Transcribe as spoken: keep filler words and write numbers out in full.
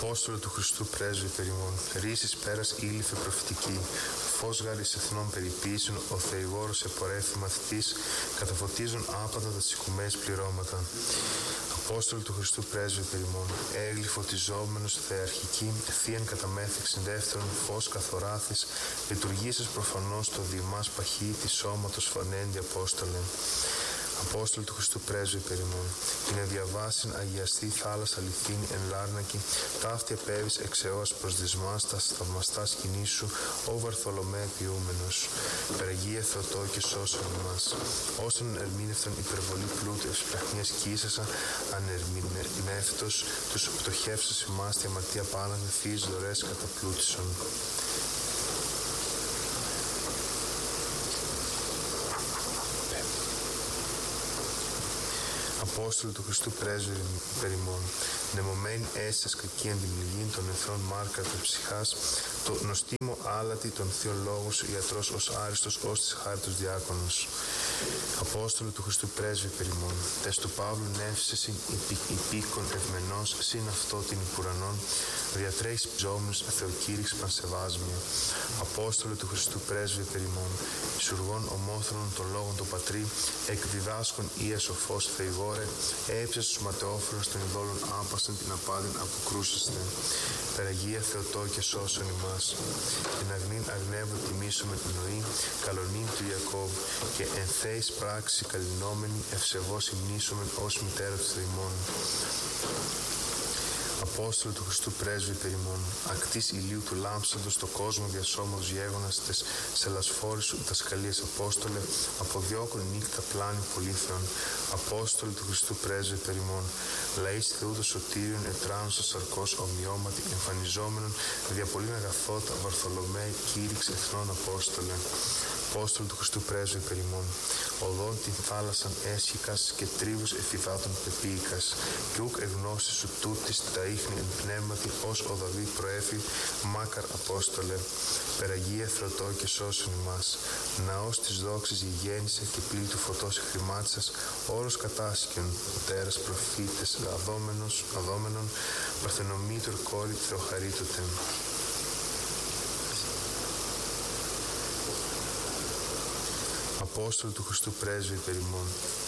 Απόστολε του Χριστού πρέσβη περιμών, ρίσης πέρας ήλυφε προφητική, φως γάρις εθνών περιποίησεων, ο Θεηγόρος επορεύθη μαθητής, καταφωτίζουν άπατα τα τσικουμές πληρώματα. Απόστολε του Χριστού πρέσβη περιμών, έγλη φωτιζόμενος θεαρχική, θείαν καταμέθηξιν δεύτερον, φως καθοράθης, λειτουργήσας προφανώς το διημάς παχύ της σώματος φανέντι Απόστολε. Απόστολε του Χριστού πρέσβη περιμών, είναι διαβάσιν αγιαστή θάλασσα αληθίνη εν Λάρνακη, ταύτη επέβης εξαιώς προς δυσμάς τα θαυμαστά σκηνή σου, ο Βαρθολομέ ποιούμενος. Περαγία Θεοτό και σώσον ημάς. Όσον ερμήνευτον υπερβολή πλούτου ευσπλαχνίας κοίσασα, ανερμηνεύτος τους πτωχεύσας ημάς τη αμαρτία πάλανε θείες δωρές καταπλούτησον. Απόστολε του Χριστού πρέσβη περιμών, νεμωμένη αίσθησας κακή αντιμληγήν των εχθρών μάρκα της ψυχάς, το νοστίμο άλατη των θείων λόγων σου, ιατρός ως άριστος, ως της χάριτος διάκονος. Απόστολε του Χριστού πρέσβη περιμών, τες του Παύλου νεύσεσιν υπήκον ευμενός, συν αυτό την υπουρανών, διατρέχεις ψώμενος θεοκήρυξ πανσεβάσμια. Απόστολε του Χριστού πρέσβη περιμών, ισουργών ομόθρονων των λόγων του Πατρί, εκδιδάσκων ία σοφός Θεηγόρε, έψες τους ματαιόφρονους των ειδόλων άπαστον την απάντην αποκρούσεστε. Περαγία Θεοτό και σώσον ημάς. Την αγνήν αγνεύω τιμήσουμε την νοή, καλονήν του Ιακώβ, και εν θέης πράξη καλλινόμενη ευσεβώς υμνήσομεν ως μητέρα του Θεημών. Απόστολε του Χριστού πρέσβη περιμών, ακτής ηλίου του λάμψαντος το κόσμο διασώματος γέγονας τες σελασφόρης σου δασκαλίες Απόστολε, αποδιώκουν νύχτα πλάνη πολύθεων. Απόστολε του Χριστού πρέσβη περιμών, λαείς Θεού το σωτήριον ετράνουσα σαρκός ομοιώματι εμφανιζόμενον δια πολλήν αγαθότα Βαρθολομέ κήρυξ εθνών Απόστολε. Απόστολε του Χριστού πρέσβη περιμών, οδόν την θάλασσαν έσχικας και τρίβους εφηβάτων πεποίηκας, και ούκ εγνώση σου τούτης τα ίχνη εν πνεύματι ως ο Δαβίδ προέφη, μάκαρ Απόστολε. Περαγία Θεοτό και σώσον ημάς. Ναός της δόξης γηγέννησε και πλοίο του φωτός εχρημάτισας, όρος κατάσχεν, τέρας προφήτες, αδόμενος, αδόμενον, παρθενομήτωρ κόρη Θεοχαρίτωτε. Απόστολε του Χριστού πρέσβη περιμών,